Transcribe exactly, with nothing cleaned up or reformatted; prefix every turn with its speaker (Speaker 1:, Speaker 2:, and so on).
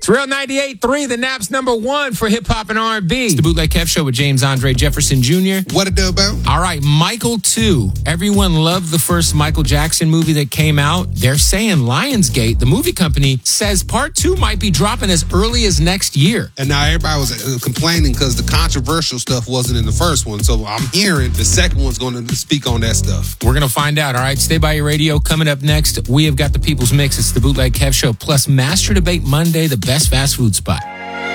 Speaker 1: Real ninety-eight point three, the Nap's number one for hip-hop and R and B.
Speaker 2: It's the Bootleg Kev Show with James Andre Jefferson Junior
Speaker 3: What it do about?
Speaker 2: All right, Michael two. Everyone loved the first Michael Jackson movie that came out. They're saying Lionsgate, the movie company, says part two might be dropping as early as next year.
Speaker 3: And now everybody was uh, complaining because the controversial stuff wasn't in the first one. So I'm hearing the second one's going to speak on that stuff.
Speaker 2: We're going to find out, all right? Stay by your radio. Coming up next, we have got the People's Mix. It's the Bootleg Kev Show, plus Master Debate Monday, the best fast food spot.